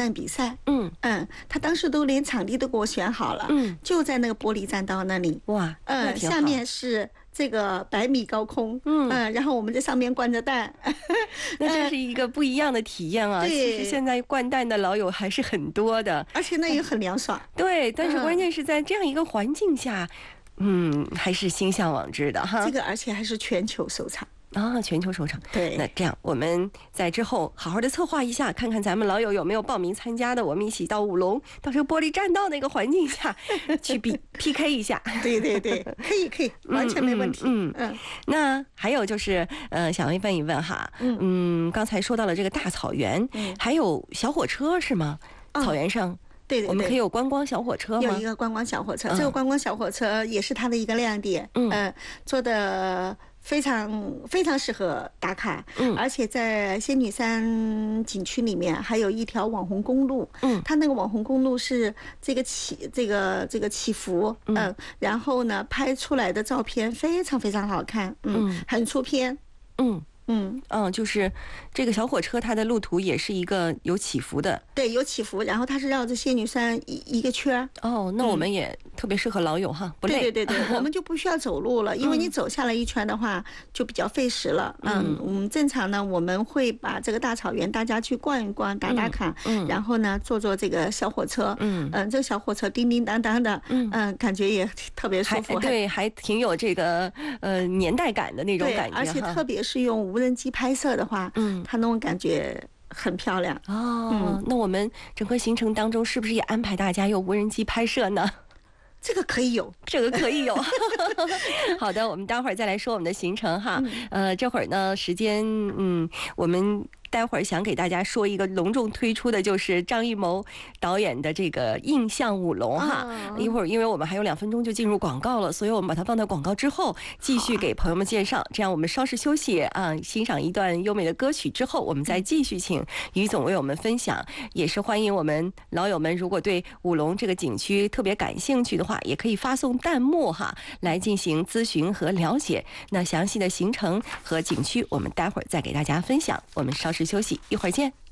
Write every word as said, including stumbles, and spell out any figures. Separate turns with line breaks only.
弹比赛。
嗯
嗯，他当时都连场地都给我选好了，
嗯，
就在那个玻璃栈道那里。
哇，那
嗯，
挺好
下面是这个百米高空，
嗯
嗯，然后我们在上面灌着蛋，
那真是一个不一样的体验啊！
对
其实现在掼蛋的老友还是很多的，
而且那也很凉爽。
对，但是
嗯
关键是在这样一个环境下，嗯，还是心向往之的哈。
这个而且还是全球首场。
啊，全球首场。
对，
那这样我们在之后好好的策划一下，看看咱们老友有没有报名参加的，我们一起到五龙，到这个玻璃栈道那个环境下去比 P K 一下。
对对对，可以可以，完全没问题。
嗯
嗯，
那还有就是，呃，想问一问哈，
嗯
嗯，刚才说到了这个大草原，
嗯
还有小火车是吗？
哦
草原上，
对对对，
我们可以有观光小火车吗？
有一个观光小火车，
嗯
这个观光小火车也是它的一个亮点。
嗯
呃做的非常非常适合打卡。
嗯
而且在仙女山景区里面还有一条网红公路。
嗯
它那个网红公路是这个起这个这个起伏，嗯、呃，然后呢拍出来的照片非常非常好看，嗯，
嗯
很出片，
嗯
嗯。
嗯，就是这个小火车，它的路途也是一个有起伏的。
对，有起伏，然后它是绕着仙女山一一个圈儿。
哦，那我们也特别适合老友哈，不累。
对对对对，我们就不需要走路了，因为你走下来一圈的话就比较费时了。嗯，我们正常呢，我们会把这个大草原大家去逛一逛、打打卡，
嗯，
然后呢坐坐这个小火车，
嗯
嗯，这个小火车叮叮当当的，
嗯
嗯，感觉也特别舒服，
还对，还挺有这个呃年代感的那种
对，
感觉
而且
哈
特别是用无人机拍摄的话，
嗯
它那种感觉很漂亮。
哦，那我们整个行程当中是不是也安排大家用无人机拍摄呢？
这个可以有，
这个可以有。好的，我们待会儿再来说我们的行程哈。呃，这会儿呢，时间，嗯，我们待会儿想给大家说一个隆重推出的，就是张艺谋导演的这个《印象舞龙》哈。
哦
一会儿，因为我们还有两分钟就进入广告了，所以我们把它放到广告之后，继续给朋友们介绍。这样我们稍事休息啊，欣赏一段优美的歌曲之后，我们再继续请于总为我们分享。也是欢迎我们老友们，如果对舞龙这个景区特别感兴趣的话，也可以发送弹幕哈，来进行咨询和了解。那详细的行程和景区，我们待会儿再给大家分享。我们稍事休息，一会儿见。